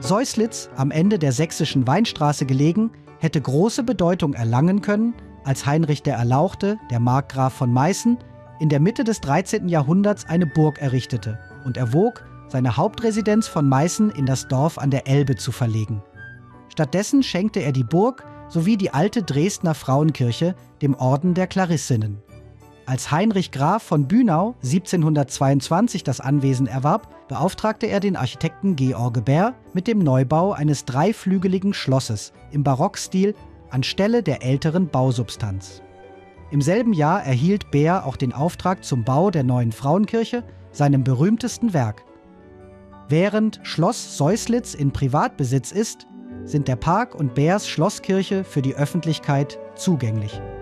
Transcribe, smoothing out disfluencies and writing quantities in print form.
Seuslitz, am Ende der sächsischen Weinstraße gelegen, hätte große Bedeutung erlangen können, als Heinrich der Erlauchte, der Markgraf von Meißen, in der Mitte des 13. Jahrhunderts eine Burg errichtete und erwog, seine Hauptresidenz von Meißen in das Dorf an der Elbe zu verlegen. Stattdessen schenkte er die Burg sowie die alte Dresdner Frauenkirche dem Orden der Klarissinnen. Als Heinrich Graf von Bünau 1722 das Anwesen erwarb, beauftragte er den Architekten George Bär mit dem Neubau eines dreiflügeligen Schlosses im Barockstil anstelle der älteren Bausubstanz. Im selben Jahr erhielt Bär auch den Auftrag zum Bau der neuen Frauenkirche, seinem berühmtesten Werk. Während Schloss Seuslitz in Privatbesitz ist, sind der Park und Bärs Schlosskirche für die Öffentlichkeit zugänglich.